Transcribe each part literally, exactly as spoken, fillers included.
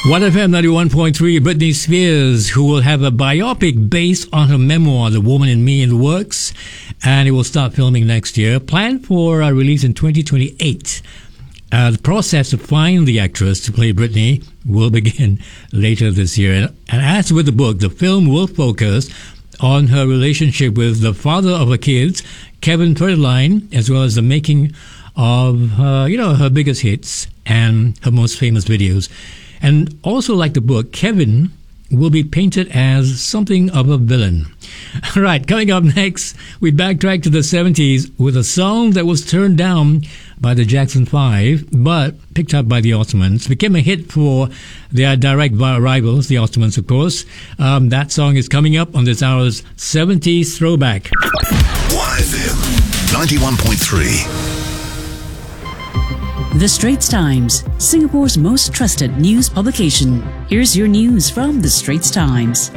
one F M ninety-one point three, Britney Spears, who will have a biopic based on her memoir, The Woman in Me, in the works, and it will start filming next year. Planned for a release in twenty twenty-eight. Uh, the process to find the actress to play Britney will begin later this year. And, and as with the book, the film will focus on her relationship with the father of her kids, Kevin Federline, as well as the making of her, you know, her biggest hits and her most famous videos. And also, like the book, Kevin will be painted as something of a villain. All right, coming up next, we backtrack to the seventies with a song that was turned down by the Jackson Five, but picked up by the Ottomans. Became a hit for their direct rivals, the Ottomans, of course. Um, that song is coming up on this hour's seventies Throwback. one F M ninety-one point three. The Straits Times, Singapore's most trusted news publication. Here's your news from The Straits Times.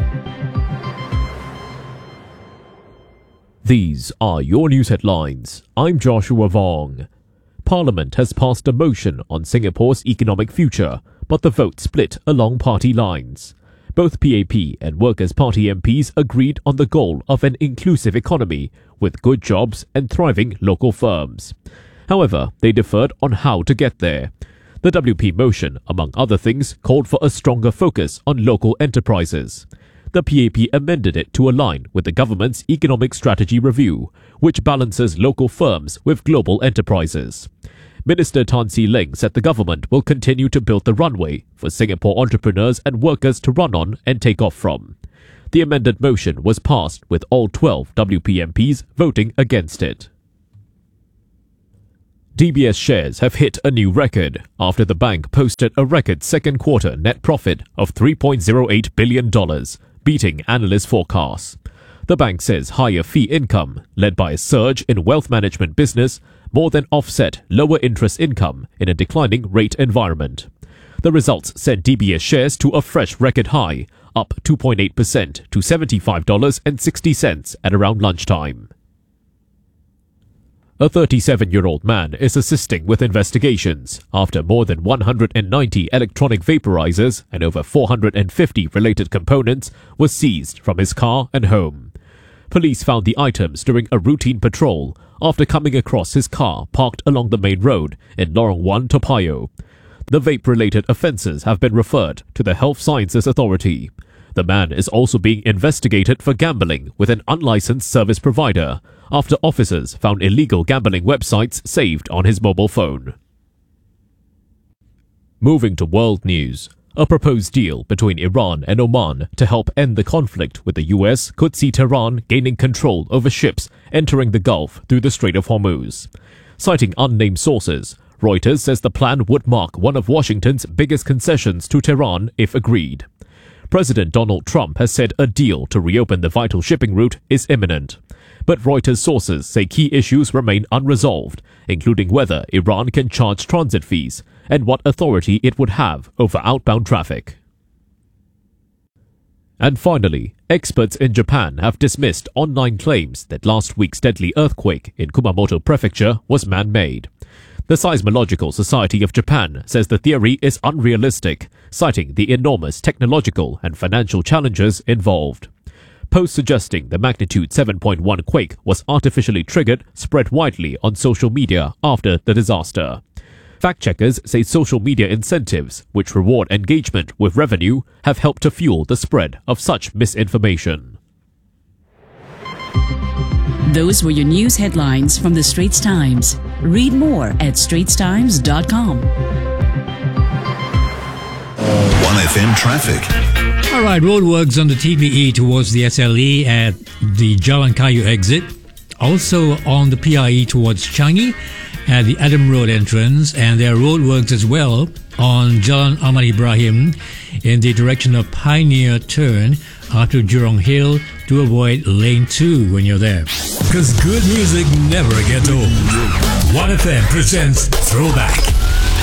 These are your news headlines. I'm Joshua Vong. Parliament has passed a motion on Singapore's economic future, but the vote split along party lines. Both P A P and Workers' Party M Ps agreed on the goal of an inclusive economy with good jobs and thriving local firms. However, they differed on how to get there. The W P motion, among other things, called for a stronger focus on local enterprises. The P A P amended it to align with the government's economic strategy review, which balances local firms with global enterprises. Minister Tan See Leng said the government will continue to build the runway for Singapore entrepreneurs and workers to run on and take off from. The amended motion was passed with all twelve W P M Ps voting against it. D B S shares have hit a new record after the bank posted a record second quarter net profit of three point zero eight billion dollars, beating analyst forecasts. The bank says higher fee income, led by a surge in wealth management business, more than offset lower interest income in a declining rate environment. The results sent D B S shares to a fresh record high, up two point eight percent to seventy-five dollars and sixty cents at around lunchtime. A thirty-seven-year-old man is assisting with investigations after more than one hundred ninety electronic vaporizers and over four hundred fifty related components were seized from his car and home. Police found the items during a routine patrol after coming across his car parked along the main road in Lorong one, Toa Payoh. The vape-related offences have been referred to the Health Sciences Authority. The man is also being investigated for gambling with an unlicensed service provider after officers found illegal gambling websites saved on his mobile phone. Moving to world news, a proposed deal between Iran and Oman to help end the conflict with the U S could see Tehran gaining control over ships entering the Gulf through the Strait of Hormuz. Citing unnamed sources, Reuters says the plan would mark one of Washington's biggest concessions to Tehran if agreed. President Donald Trump has said a deal to reopen the vital shipping route is imminent. But Reuters sources say key issues remain unresolved, including whether Iran can charge transit fees and what authority it would have over outbound traffic. And finally, experts in Japan have dismissed online claims that last week's deadly earthquake in Kumamoto Prefecture was man-made. The Seismological Society of Japan says the theory is unrealistic, citing the enormous technological and financial challenges involved. Posts suggesting the magnitude seven point one quake was artificially triggered spread widely on social media after the disaster. Fact-checkers say social media incentives, which reward engagement with revenue, have helped to fuel the spread of such misinformation. Those were your news headlines from The Straits Times. Read more at straits times dot com. one F M traffic. All right, roadworks on the T V E towards the S L E at the Jalan Kayu exit. Also on the P I E towards Changi at the Adam Road entrance. And there are roadworks as well on Jalan Ahmad Ibrahim in the direction of Pioneer Turn after Jurong Hill to avoid lane two when you're there. Because good music never gets old. one F M presents Throwback.